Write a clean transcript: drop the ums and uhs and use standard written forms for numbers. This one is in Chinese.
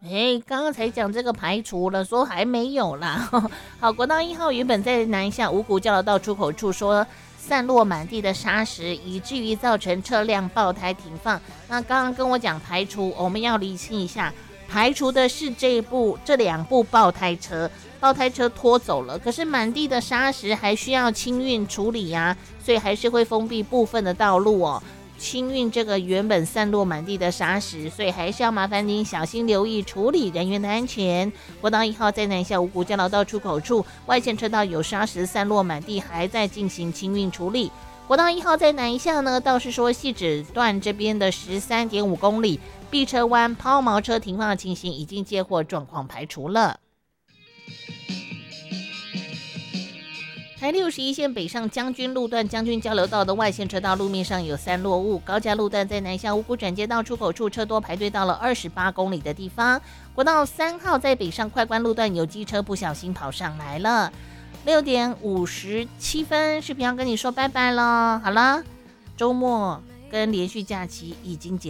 刚刚才讲这个排除了，说还没有啦。好，国道1号原本在南下五股交流道出口处说散落满地的砂石，以至于造成车辆爆胎停放。那刚刚跟我讲排除，我们要厘清一下，排除的是这两部爆胎车拖走了，可是满地的砂石还需要清运处理啊，所以还是会封闭部分的道路哦。清运这个原本散落满地的砂石，所以还是要麻烦您小心留意处理人员的安全。国道1号在南下五股交流道出口处，外线车道有砂石散落满地，还在进行清运处理。国道1号在南下呢，倒是说汐止段这边的13.5公里碧车湾抛锚车停放的情形已经接获状况排除了。台61线北上将军路段将军交流道的外线车道路面上有散落物，高架路段在南下五股转接道出口处车多排队到了28公里的地方。国道3号在北上快关路段有机车不小心跑上来了。6点57分，视频要跟你说拜拜了。好了，周末跟连续假期已经结束。